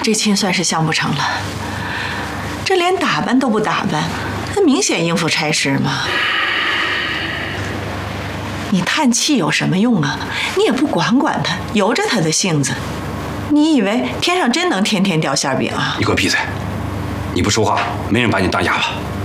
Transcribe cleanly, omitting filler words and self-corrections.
这亲算是相不成了。这连打扮都不打扮，那明显应付差事嘛。你叹气有什么用啊？你也不管他，由着他的性子。你以为天上真能天天掉馅饼啊？ 你给我闭嘴！你不说话，没人把你当哑巴。